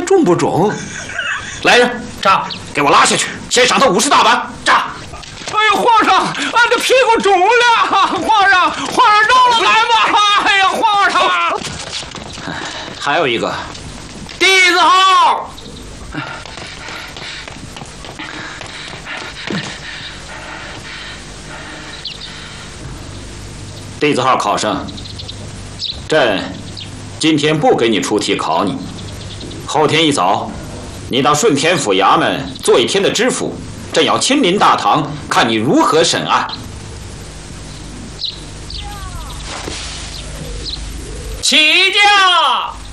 中不中？来人， 炸！ 给我拉下去，先赏他50大板。炸！ 哎呦，皇上，俺的屁股肿了！皇上，饶了俺吧！哎呀，皇上！ 还有一个， 弟子号。 弟子号考生，朕今天不给你出题考你，后天一早，你到顺天府衙门做1天的知府，朕要亲临大堂，看你如何审案。 起驾！